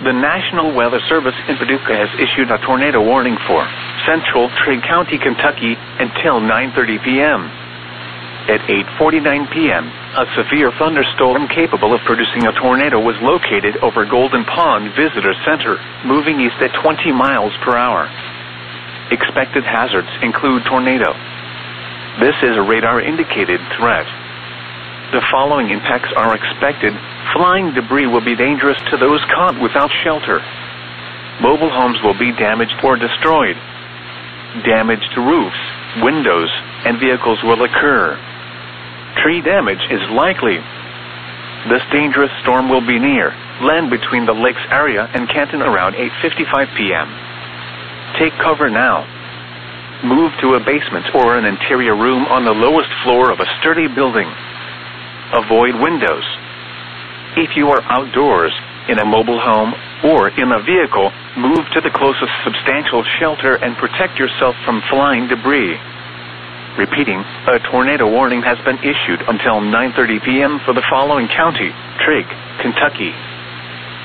The National Weather Service in Paducah has issued a tornado warning for central Trigg County, Kentucky until 9:30 p.m. At 8:49 p.m., a severe thunderstorm capable of producing a tornado was located over Golden Pond Visitor Center, moving east at 20 miles per hour. Expected hazards include tornado. This is a radar-indicated threat. The following impacts are expected. Flying debris will be dangerous to those caught without shelter. Mobile homes will be damaged or destroyed. Damage to roofs, windows, and vehicles will occur. Tree damage is likely. This dangerous storm will be near land between the lakes area and Canton around 8:55 p.m. Take cover now. Move to a basement or an interior room on the lowest floor of a sturdy building. Avoid windows. If you are outdoors, in a mobile home, or in a vehicle, move to the closest substantial shelter and protect yourself from flying debris. Repeating, a tornado warning has been issued until 9:30 p.m. for the following county: Trigg, Kentucky,